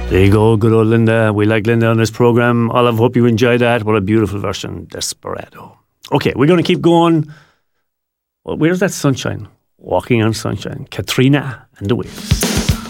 There you go, good old Linda. We like Linda on this program. Olive, hope you enjoyed that. What a beautiful version, Desperado. Okay, we're going to keep going. Well, where's that sunshine? Walking on Sunshine. Katrina and the Waves.